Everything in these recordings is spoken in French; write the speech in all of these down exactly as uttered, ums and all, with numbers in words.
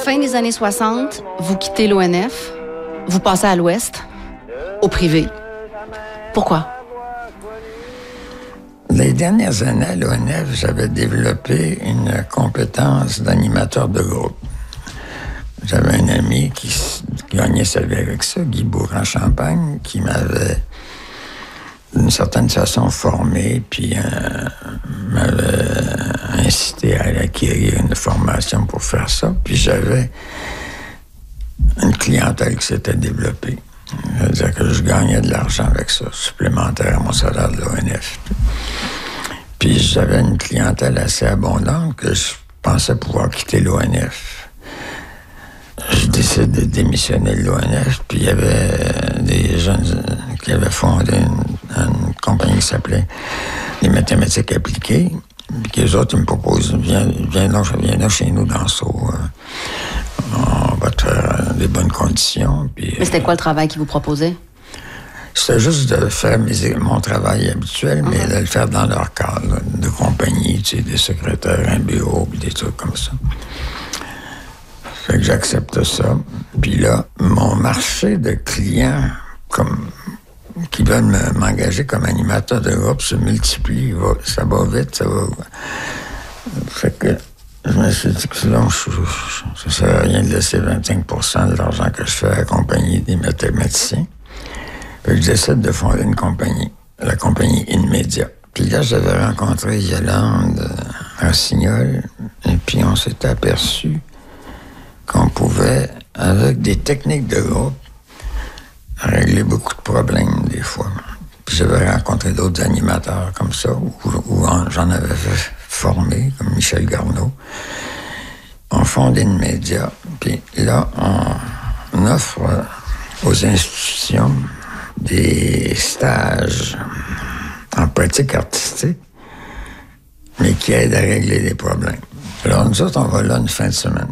fin des années soixante, vous quittez l'O N F, vous passez à l'Ouest, au privé. Pourquoi? Les dernières années à l'O N F, j'avais développé une compétence d'animateur de groupe. J'avais un ami qui, qui gagnait sa vie avec ça, Guy Bourg-en-Champagne, qui m'avait d'une certaine façon formé, puis euh, m'avait incité à acquérir une formation pour faire ça. Puis j'avais une clientèle qui s'était développée. C'est-à-dire que je gagnais de l'argent avec ça, supplémentaire à mon salaire de l'O N F. Puis j'avais une clientèle assez abondante que je pensais pouvoir quitter l'O N F. Je décide de démissionner de l'O N F, puis il y avait des jeunes qui avaient fondé une, une compagnie qui s'appelait les mathématiques appliquées, puis que les autres ils me proposent, viens, viens là, viens là chez nous dans Sceaux. On va te faire des bonnes conditions. Puis, mais c'était quoi le travail qu'ils vous proposaient? C'était juste de faire mes, mon travail habituel, mais uh-huh. de le faire dans leur cadre de compagnie, tu sais, des secrétaires, un bureau, puis des trucs comme ça. Fait que j'accepte ça. Puis là, mon marché de clients comme, qui veulent me, m'engager comme animateur de groupe se multiplie. Va, ça va vite, ça va... Fait que je me suis dit que sinon, je, je, ça ne sert à rien de laisser vingt-cinq pour cent de l'argent que je fais accompagner des mathématiciens. Fait que je décide de fonder une compagnie, la compagnie InMedia. Puis là, j'avais rencontré Yolande Rossignol, et puis on s'est aperçu qu'on pouvait, avec des techniques de groupe, régler beaucoup de problèmes des fois. Puis j'avais rencontré d'autres animateurs comme ça, où, où j'en avais fait formé, comme Michel Garneau. On fonde InMedia, puis là, on, on offre aux institutions des stages en pratique artistique, mais qui aident à régler des problèmes. Alors nous autres, on va là une fin de semaine.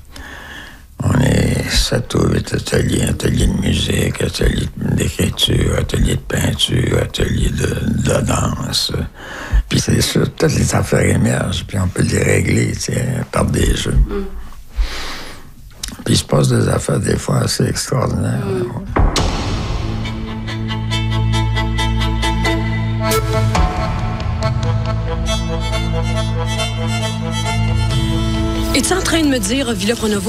On est sept ou huit ateliers, ateliers de musique, ateliers d'écriture, ateliers de peinture, ateliers de, de danse. Puis c'est sûr, toutes les affaires émergent, puis on peut les régler, tu sais, par des jeux. Mm. Puis il se passe des affaires des fois assez extraordinaires. Mm. Es-tu en train de me dire, Villa Pronovo,